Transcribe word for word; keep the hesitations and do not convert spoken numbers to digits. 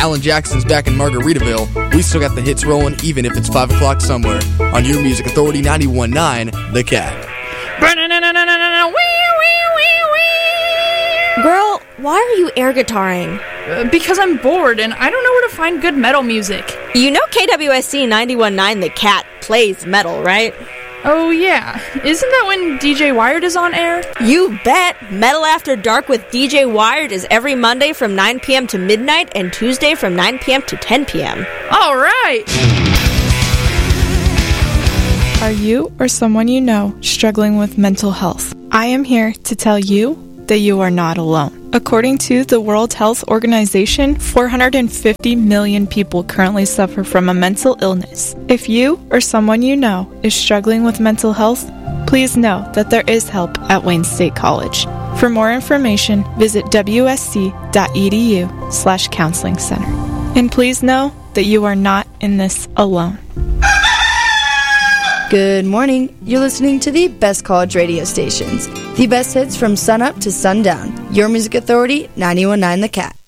Alan Jackson's back in Margaritaville. We still got the hits rolling, even if it's five o'clock somewhere. On Your Music Authority ninety-one point nine, The Cat. Girl, why are you air guitaring? Uh, because I'm bored and I don't know where to find good metal music. You know K W S C ninety-one point nine The Cat plays metal, right? Oh yeah, isn't that when D J Wired is on air? You bet! Metal After Dark with D J Wired is every Monday from nine p.m. to midnight and Tuesday from nine p.m. to ten p.m. All right! Are you or someone you know struggling with mental health? I am here to tell you that you are not alone. According to the World Health Organization, four hundred fifty million people currently suffer from a mental illness. If you or someone you know is struggling with mental health, please know that there is help at Wayne State College. For more information, visit w s c dot e d u slash counseling center. And please know that you are not in this alone. Good morning. You're listening to the best college radio stations. The best hits from sunup to sundown. Your Music Authority, ninety-one point nine The Cat.